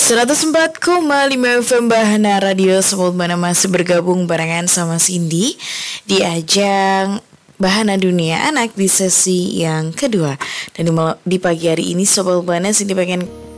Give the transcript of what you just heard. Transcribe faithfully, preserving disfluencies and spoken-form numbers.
seratus empat koma lima F M Bahana Radio. Sobat Bahana masih bergabung barengan sama Cindy di ajang Bahana Dunia Anak di sesi yang kedua. Dan di, mal- di pagi hari ini Sobat Bahana Cindy pengen